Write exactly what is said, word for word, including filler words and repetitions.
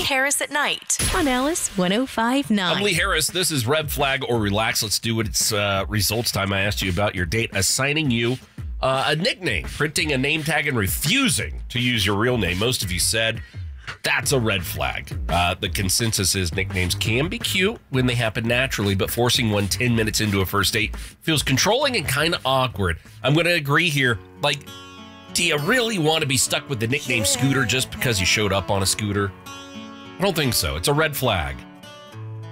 Harris at Night on Alice one oh five point nine. I'm Lee Harris. This is Red Flag or Relax. Let's do it. It's uh, results time. I asked you about your date assigning you uh, a nickname, printing a name tag, and refusing to use your real name. Most of you said that's a red flag. Uh, the consensus is nicknames can be cute when they happen naturally, but forcing one ten minutes into a first date feels controlling and kind of awkward. I'm going to agree here. Like, do you really want to be stuck with the nickname Scooter just because you showed up on a scooter? I don't think so. It's a red flag.